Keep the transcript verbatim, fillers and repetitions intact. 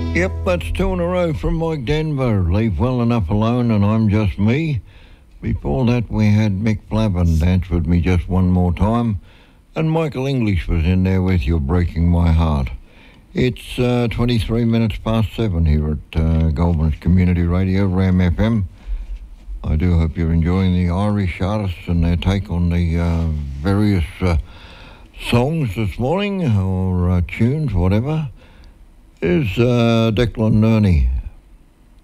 Yep, that's two in a row from Mike Denver. Leave Well Enough Alone and I'm Just Me. Before that we had Mick Flavin, Dance With Me Just One More Time. And Michael English was in there with You're Breaking My Heart. It's uh, twenty-three minutes past seven here at uh, Goulburn's Community Radio, Ram F M. I do hope you're enjoying the Irish artists and their take on the uh, various uh, songs this morning, or uh, tunes, whatever. Is uh, Declan Nerney